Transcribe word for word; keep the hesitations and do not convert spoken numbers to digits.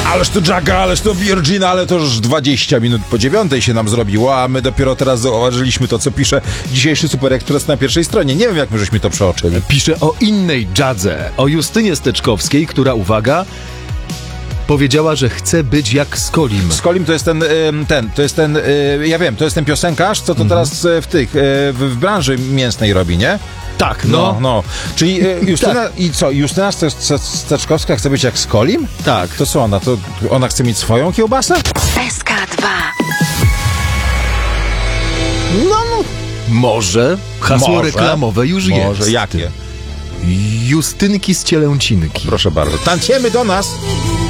Ależ to Jagga, ależ to Virgin, ale to już dwadzieścia minut po dziewiątej się nam zrobiło, a my dopiero teraz zauważyliśmy to, co pisze dzisiejszy Super Express na pierwszej stronie. Nie wiem, jak my żeśmy to przeoczyli. Pisze o innej Jadze, o Justynie Steczkowskiej, która, uwaga, powiedziała, że chce być jak Skolim. Skolim to jest ten, ten, to jest ten, ja wiem, to jest ten piosenkarz, co to mhm. teraz w tych, w, w branży mięsnej robi, nie? Tak, no. No, no. Czyli Justyna, tak. I co, Justyna Steczkowska chce być jak Skolim? Tak. To co ona, to ona chce mieć swoją kiełbasę? S K dwa. No, może hasło może. reklamowe już może. jest. Może, jakie? Justynki z Cielęcinki. Proszę bardzo. Tańczymy do nas!